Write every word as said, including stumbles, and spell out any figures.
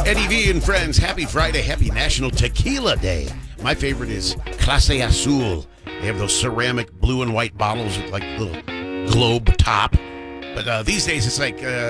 Eddie V and friends, happy Friday, happy National Tequila Day. My favorite is Clase Azul. They have those ceramic blue and white bottles with like little globe top. But uh, these days it's like uh,